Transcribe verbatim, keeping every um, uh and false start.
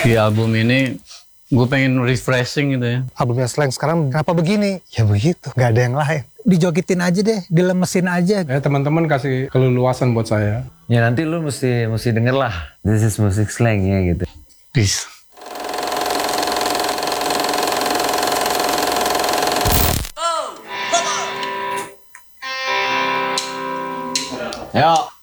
Di album ini gue pengen refreshing gitu ya. Albumnya Slank sekarang kenapa begini? Ya begitu, gak ada yang lain. Dijogitin aja deh, dilemesin aja. Ya teman-teman kasih keleluasan buat saya. Ya nanti lu mesti mesti denger lah. This is music slang ya gitu. Peace. Yo.